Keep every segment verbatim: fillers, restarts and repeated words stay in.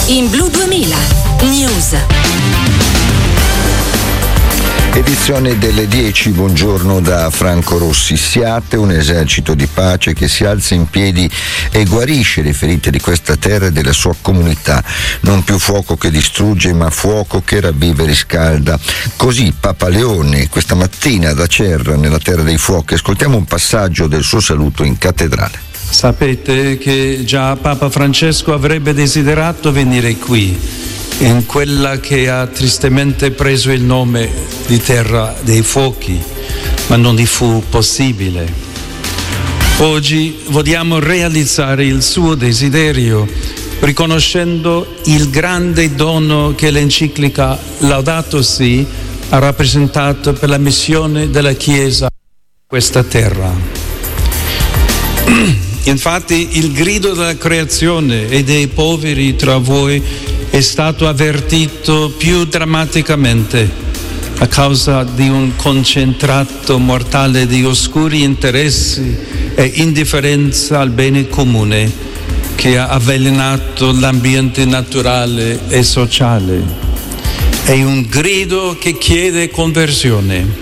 In Blu duemila News. Edizione delle dieci, buongiorno da Franco Rossi. Siate un esercito di pace che si alza in piedi e guarisce le ferite di questa terra e della sua comunità. Non più fuoco che distrugge, ma fuoco che ravviva e riscalda. Così Papa Leone questa mattina ad Acerra, nella Terra dei Fuochi. Ascoltiamo un passaggio del suo saluto in cattedrale. Sapete che già Papa Francesco avrebbe desiderato venire qui, in quella che ha tristemente preso il nome di Terra dei Fuochi, ma non gli fu possibile. Oggi vogliamo realizzare il suo desiderio, riconoscendo il grande dono che l'enciclica Laudato Si ha rappresentato per la missione della Chiesa in questa terra. Infatti il grido della creazione e dei poveri tra voi è stato avvertito più drammaticamente a causa di un concentrato mortale di oscuri interessi e indifferenza al bene comune che ha avvelenato l'ambiente naturale e sociale. È un grido che chiede conversione.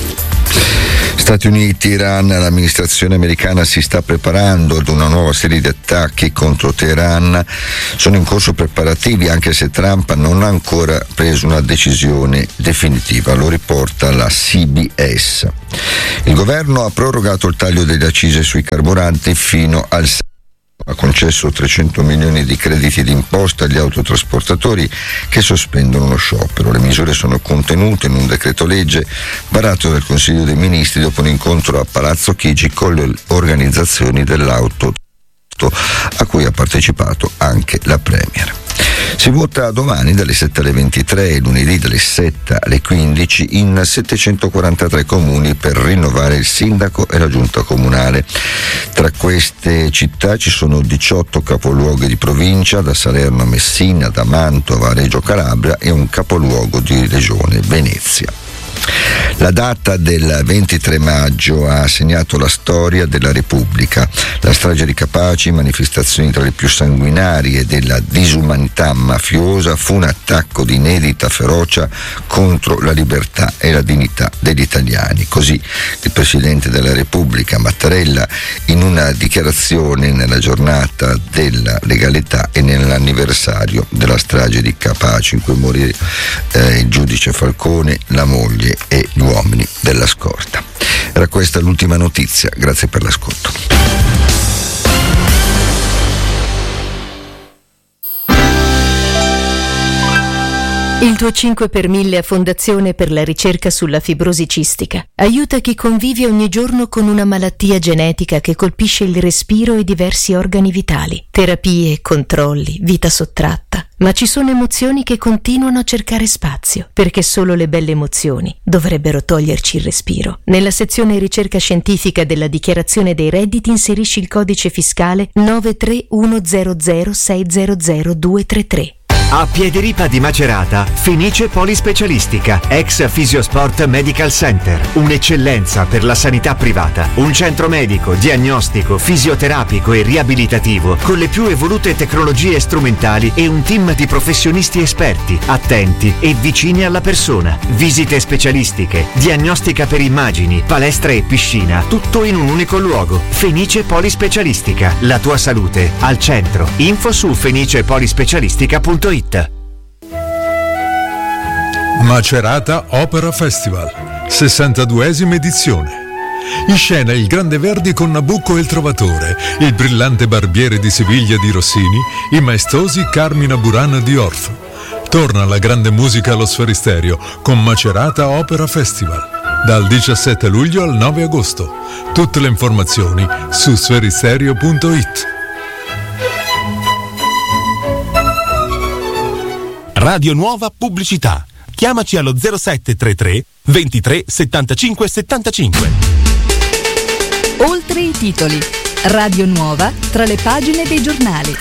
Stati Uniti, Iran, l'amministrazione americana si sta preparando ad una nuova serie di attacchi contro Teheran. Sono in corso preparativi, anche se Trump non ha ancora preso una decisione definitiva, lo riporta la C B S. Il governo ha prorogato il taglio delle accise sui carburanti fino al sei. Ha concesso trecento milioni di crediti d'imposta agli autotrasportatori che sospendono lo sciopero. Le misure sono contenute in un decreto legge varato dal Consiglio dei Ministri dopo un incontro a Palazzo Chigi con le organizzazioni dell'auto a cui ha partecipato anche la Premier. Si vota domani dalle sette alle ventitré e lunedì dalle sette alle quindici in settecentoquarantatré comuni per rinnovare il sindaco e la giunta comunale. Tra queste città ci sono diciotto capoluoghi di provincia, da Salerno a Messina, da Mantova a Reggio Calabria, e un capoluogo di regione, Venezia. La data del ventitré maggio ha segnato la storia della Repubblica. La strage di Capaci, manifestazioni tra le più sanguinarie della disumanità mafiosa, fu un attacco di inedita ferocia contro la libertà e la dignità degli italiani. Così il Presidente della Repubblica, Mattarella, in una dichiarazione nella giornata della legalità e nell'anniversario della strage di Capaci, in cui morì eh, il giudice Falcone, la moglie e gli uomini della scorta. Era questa l'ultima notizia, grazie per l'ascolto. Il tuo cinque per mille a Fondazione per la ricerca sulla fibrosi cistica aiuta chi convive ogni giorno con una malattia genetica che colpisce il respiro e diversi organi vitali. Terapie, controlli, vita sottratta. Ma ci sono emozioni che continuano a cercare spazio, perché solo le belle emozioni dovrebbero toglierci il respiro. Nella sezione ricerca scientifica della dichiarazione dei redditi inserisci il codice fiscale nove tre uno zero zero sei zero zero due tre tre. A Piediripa di Macerata, Fenice Polispecialistica, ex Fisiosport Medical Center, un'eccellenza per la sanità privata, un centro medico, diagnostico, fisioterapico e riabilitativo con le più evolute tecnologie strumentali e un team di professionisti esperti, attenti e vicini alla persona. Visite specialistiche, diagnostica per immagini, palestra e piscina, tutto in un unico luogo. Fenice Polispecialistica, la tua salute al centro. Info su fenicepolispecialistica punto it. Macerata Opera Festival, sessantaduesima edizione. In scena il Grande Verdi con Nabucco e il Trovatore, il brillante Barbiere di Siviglia di Rossini, i maestosi Carmina Burana di Orff. Torna la grande musica allo Sferisterio con Macerata Opera Festival, dal diciassette luglio al nove agosto. Tutte le informazioni su sferisterio punto it. Radio Nuova Pubblicità. Chiamaci allo zero sette tre tre ventitré settantacinque settantacinque. Oltre i titoli. Radio Nuova tra le pagine dei giornali.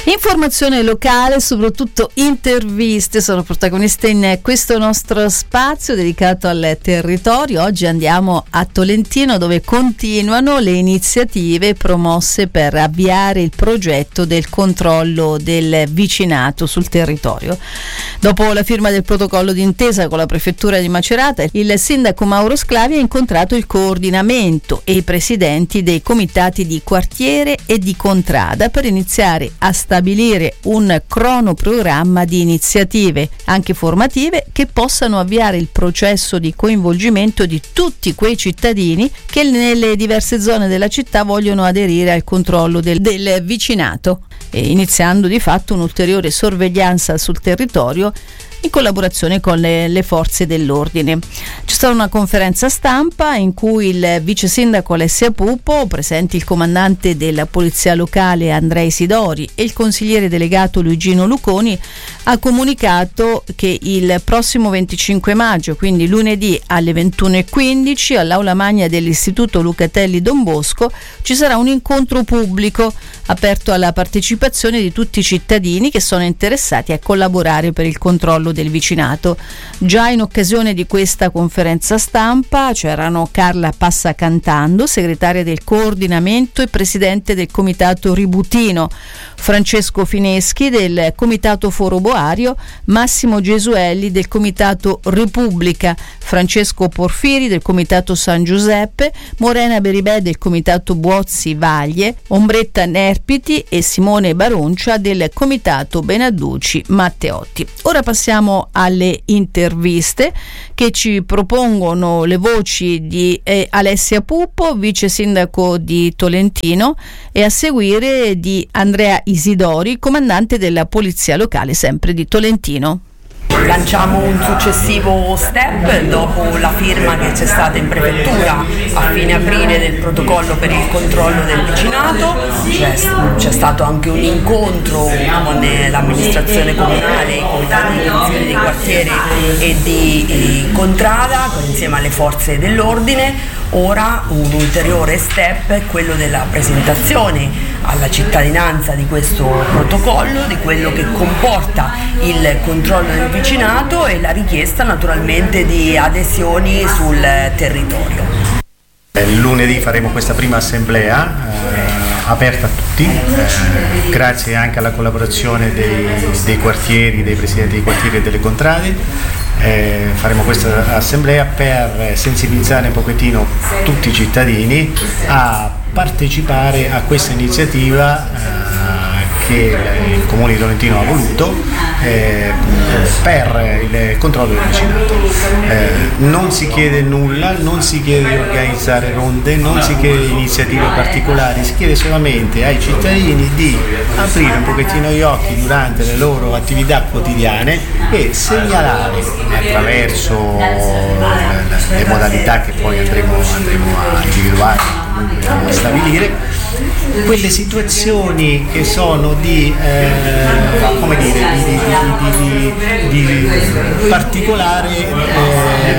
Informazione locale, soprattutto interviste sono protagoniste in questo nostro spazio dedicato al territorio. Oggi andiamo a Tolentino, dove continuano le iniziative promosse per avviare il progetto del controllo del vicinato sul territorio. Dopo la firma del protocollo d'intesa con la prefettura di Macerata, il sindaco Mauro Sclavi ha incontrato il coordinamento e i presidenti dei comitati di quartiere e di contrada per iniziare a stabilire un cronoprogramma di iniziative, anche formative, che possano avviare il processo di coinvolgimento di tutti quei cittadini che nelle diverse zone della città vogliono aderire al controllo del, del vicinato, e iniziando di fatto un'ulteriore sorveglianza sul territorio in collaborazione con le, le forze dell'ordine. C'è stata una conferenza stampa in cui il vice sindaco Alessia Pupo, presenti il comandante della polizia locale Andrea Isidori e il consigliere delegato Luigino Luconi, ha comunicato che il prossimo venticinque maggio, quindi lunedì alle ventuno e quindici, all'aula magna dell'istituto Lucatelli Don Bosco ci sarà un incontro pubblico aperto alla partecipazione di tutti i cittadini che sono interessati a collaborare per il controllo del vicinato. Già in occasione di questa conferenza stampa c'erano Carla Passacantando, segretaria del coordinamento e presidente del comitato Ributino, Francesco Fineschi del comitato Foro Boario, Massimo Gesuelli del comitato Repubblica, Francesco Porfiri del comitato San Giuseppe, Morena Beribè del comitato Buozzi Vaglie, Ombretta Nerpiti e Simone Baroncia del comitato Benadduci Matteotti. Ora passiamo alle interviste che ci propongono le voci di eh, Alessia Pupo, vice sindaco di Tolentino, e a seguire di Andrea Isidori, comandante della polizia locale sempre di Tolentino. Lanciamo un successivo step dopo la firma che c'è stata in prefettura a fine aprile del protocollo per il controllo del vicinato. C'è, c'è stato anche un incontro con l'amministrazione comunale, i comitati di consiglio di quartiere e di eh, contrada insieme alle forze dell'ordine. Ora un ulteriore step è quello della presentazione alla cittadinanza di questo protocollo, di quello che comporta il controllo del vicinato e la richiesta naturalmente di adesioni sul territorio. Lunedì faremo questa prima assemblea eh, aperta a tutti, eh, grazie anche alla collaborazione dei, dei quartieri, dei presidenti dei quartieri e delle contrade. Eh, faremo questa assemblea per sensibilizzare un pochettino tutti i cittadini a partecipare a questa iniziativa eh, che il Comune di Tolentino ha voluto eh, per il controllo del vicinato. Eh, non si chiede nulla, non si chiede di organizzare ronde, non si chiede iniziative particolari, si chiede solamente ai cittadini di aprire un pochettino gli occhi durante le loro attività quotidiane e segnalare attraverso le modalità che poi andremo, andremo a individuare, a stabilire, quelle situazioni che sono di, eh, come dire, di, di, di, di, di particolare eh,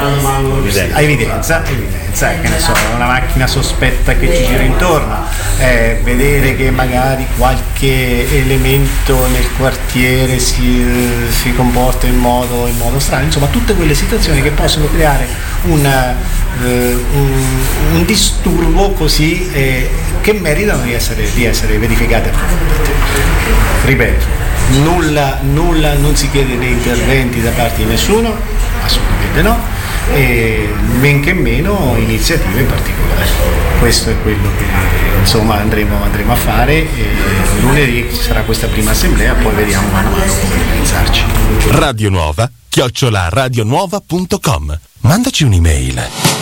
evidenza, evidenza, che ne so, una macchina sospetta che ci gira intorno, eh, vedere che magari qualche elemento nel quartiere si, si comporta in modo, in modo strano, insomma tutte quelle situazioni che possono creare una, eh, un, un disturbo così eh, che meritano di essere, di essere verificate approfondite. Ripeto, nulla, nulla, non si chiede né interventi da parte di nessuno, assolutamente no, e men che meno iniziative in particolare. Questo è quello che insomma andremo, andremo a fare, e lunedì ci sarà questa prima assemblea, poi vediamo mano a mano come organizzarci. Radio Nuova chiocciola radionuova punto com. Mandaci un'email.